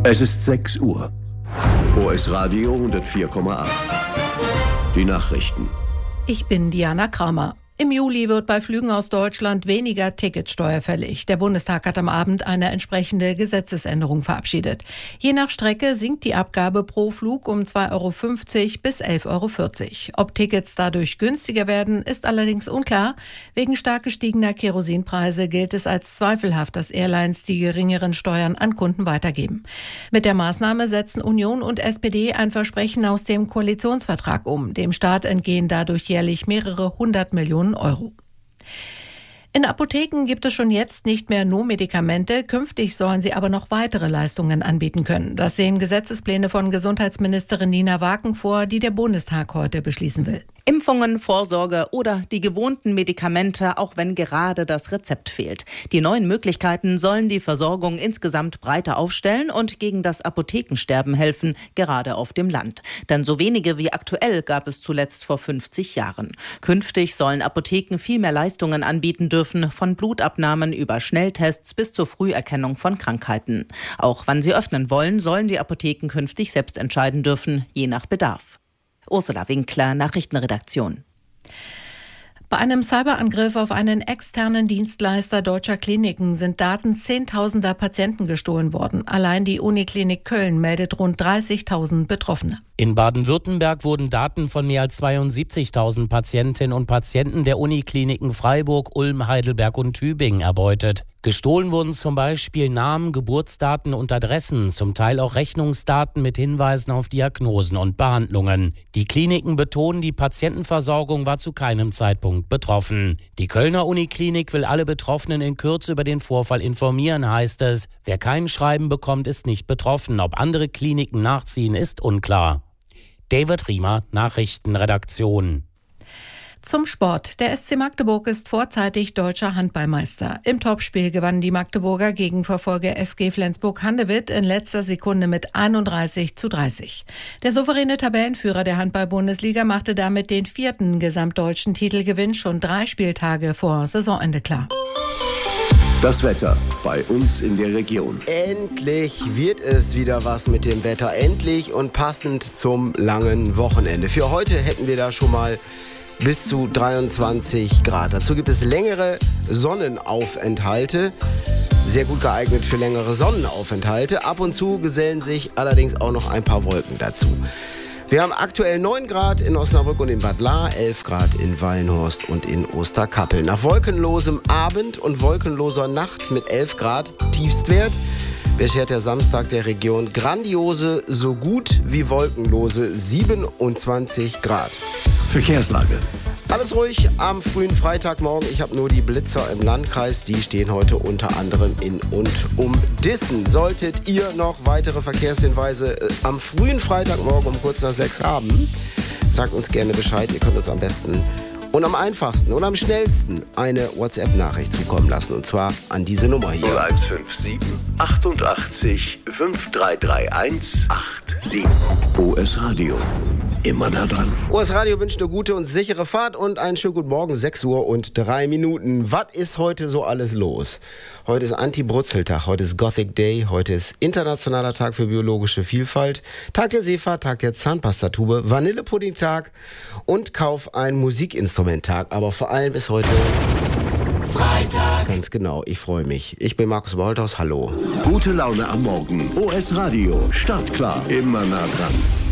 Es ist 6 Uhr. OS Radio 104,8. Die Nachrichten. Ich bin Diana Kramer. Im Juli wird bei Flügen aus Deutschland weniger Ticketsteuer fällig. Der Bundestag hat am Abend eine entsprechende Gesetzesänderung verabschiedet. Je nach Strecke sinkt die Abgabe pro Flug um 2,50 € bis 11,40 €. Ob Tickets dadurch günstiger werden, ist allerdings unklar. Wegen stark gestiegener Kerosinpreise gilt es als zweifelhaft, dass Airlines die geringeren Steuern an Kunden weitergeben. Mit der Maßnahme setzen Union und SPD ein Versprechen aus dem Koalitionsvertrag um. Dem Staat entgehen dadurch jährlich mehrere 100 Millionen Euro. In Apotheken gibt es schon jetzt nicht mehr nur Medikamente, künftig sollen sie aber noch weitere Leistungen anbieten können. Das sehen Gesetzespläne von Gesundheitsministerin Nina Waken vor, die der Bundestag heute beschließen will. Impfungen, Vorsorge oder die gewohnten Medikamente, auch wenn gerade das Rezept fehlt. Die neuen Möglichkeiten sollen die Versorgung insgesamt breiter aufstellen und gegen das Apothekensterben helfen, gerade auf dem Land. Denn so wenige wie aktuell gab es zuletzt vor 50 Jahren. Künftig sollen Apotheken viel mehr Leistungen anbieten dürfen, von Blutabnahmen über Schnelltests bis zur Früherkennung von Krankheiten. Auch wann sie öffnen wollen, sollen die Apotheken künftig selbst entscheiden dürfen, je nach Bedarf. Ursula Winkler, Nachrichtenredaktion. Bei einem Cyberangriff auf einen externen Dienstleister deutscher Kliniken sind Daten zehntausender Patienten gestohlen worden. Allein die Uniklinik Köln meldet rund 30.000 Betroffene. In Baden-Württemberg wurden Daten von mehr als 72.000 Patientinnen und Patienten der Unikliniken Freiburg, Ulm, Heidelberg und Tübingen erbeutet. Gestohlen wurden zum Beispiel Namen, Geburtsdaten und Adressen, zum Teil auch Rechnungsdaten mit Hinweisen auf Diagnosen und Behandlungen. Die Kliniken betonen, die Patientenversorgung war zu keinem Zeitpunkt betroffen. Die Kölner Uniklinik will alle Betroffenen in Kürze über den Vorfall informieren, heißt es. Wer kein Schreiben bekommt, ist nicht betroffen. Ob andere Kliniken nachziehen, ist unklar. David Riemer, Nachrichtenredaktion. Zum Sport. Der SC Magdeburg ist vorzeitig deutscher Handballmeister. Im Topspiel gewannen die Magdeburger gegen Verfolger SG Flensburg-Handewitt in letzter Sekunde mit 31:30. Der souveräne Tabellenführer der Handball-Bundesliga machte damit den 4. gesamtdeutschen Titelgewinn schon 3 Spieltage vor Saisonende klar. Das Wetter bei uns in der Region. Endlich wird es wieder was mit dem Wetter. Endlich und passend zum langen Wochenende. Für heute hätten wir da schon mal bis zu 23 Grad. Dazu gibt es längere Sonnenaufenthalte. Sehr gut geeignet für längere Sonnenaufenthalte. Ab und zu gesellen sich allerdings auch noch ein paar Wolken dazu. Wir haben aktuell 9 Grad in Osnabrück und in Bad Lahr, 11 Grad in Wallenhorst und in Osterkappel. Nach wolkenlosem Abend und wolkenloser Nacht mit 11 Grad Tiefstwert beschert der Samstag der Region grandiose, so gut wie wolkenlose 27 Grad. Verkehrslage. Alles ruhig am frühen Freitagmorgen. Ich habe nur die Blitzer im Landkreis. Die stehen heute unter anderem in und um Dissen. Solltet ihr noch weitere Verkehrshinweise am frühen Freitagmorgen um kurz nach 6 haben, sagt uns gerne Bescheid. Ihr könnt uns am besten und am einfachsten und am schnellsten eine WhatsApp-Nachricht zukommen lassen. Und zwar an diese Nummer hier. 0157 88 5331 87. OS Radio. Immer nah dran. OS Radio wünscht eine gute und sichere Fahrt und einen schönen guten Morgen. 6 Uhr und 3 Minuten. Was ist heute so alles los? Heute ist Anti-Brutzeltag, heute ist Gothic Day, heute ist Internationaler Tag für biologische Vielfalt, Tag der Seefahrt, Tag der Zahnpastatube, Vanillepudding-Tag und Kauf ein Musikinstrument-Tag. Aber vor allem ist heute Freitag. Ganz genau, ich freue mich. Ich bin Markus Wolthaus, hallo. Gute Laune am Morgen. OS Radio, startklar, immer nah dran.